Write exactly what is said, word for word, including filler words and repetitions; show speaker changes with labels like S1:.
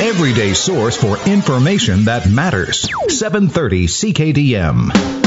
S1: everyday source for information that matters. seven thirty C K D M.